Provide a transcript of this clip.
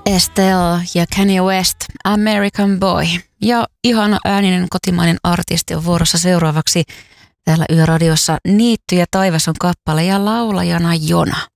Estelle ja Kanye West, American Boy. Ja ihana ääninen kotimainen artisti on vuorossa seuraavaksi täällä Yöradiossa. Niitty ja taivas on kappale ja laulajana Jona.